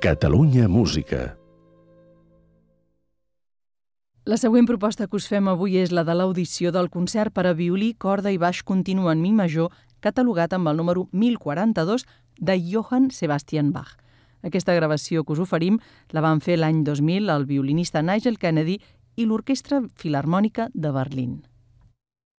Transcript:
Catalunya Música. La següent proposta que us fem avui és la de l'audició del concert per a violí, corda i baix continu en mi major, catalogat amb el número 1042 de Johann Sebastian Bach. Aquesta gravació que us oferim la van fer l'any 2000 el violinista Nigel Kennedy i l'Orquestra Filharmònica de Berlín.